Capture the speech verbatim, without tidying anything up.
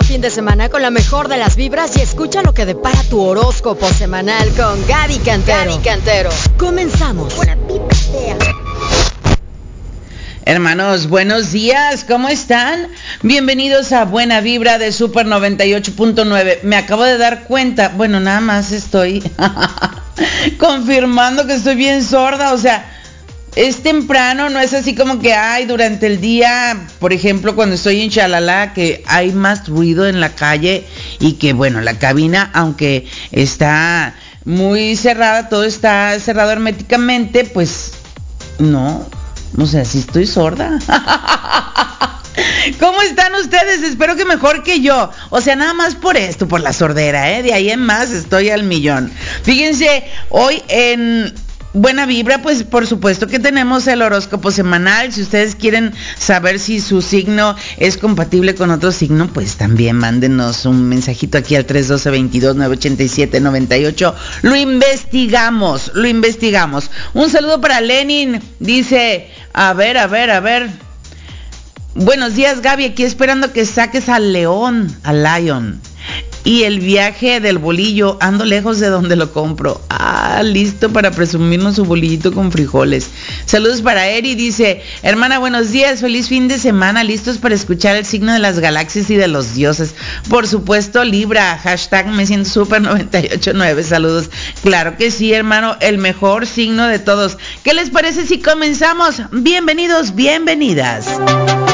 fin de semana con la mejor de las vibras y escucha lo que depara tu horóscopo semanal con Gaby Cantero. Gaby Cantero. Comenzamos. Buena vibra sea. Hermanos, buenos días, ¿cómo están? Bienvenidos a Buena Vibra de Super noventa y ocho punto nueve. Me acabo de dar cuenta, bueno, nada más estoy confirmando que estoy bien sorda, o sea, es temprano, no es así como que hay durante el día, por ejemplo, cuando estoy en Chalala, que hay más ruido en la calle y que, bueno, la cabina, aunque está muy cerrada, todo está cerrado herméticamente, pues no. O sea, sí estoy sorda. ¿Cómo están ustedes? Espero que mejor que yo. O sea, nada más por esto, por la sordera, ¿eh? De ahí en más estoy al millón. Fíjense, hoy en Buena Vibra, pues por supuesto que tenemos el horóscopo semanal. Si ustedes quieren saber si su signo es compatible con otro signo, pues también mándenos un mensajito aquí al tres uno dos, veintidós, nueve ochenta y siete, noventa y ocho. Lo investigamos, lo investigamos. Un saludo para Lenin. Dice, a ver, a ver, a ver. Buenos días, Gaby, aquí esperando que saques al león, al lion. Y el viaje del bolillo, ando lejos de donde lo compro. Ah, listo para presumirnos su bolillito con frijoles. Saludos para Eri, dice, hermana, buenos días, feliz fin de semana, listos para escuchar el signo de las galaxias y de los dioses. Por supuesto, Libra, hashtag me siento super noventa y ocho punto nueve, saludos. Claro que sí, hermano, el mejor signo de todos. ¿Qué les parece si comenzamos? Bienvenidos, bienvenidas.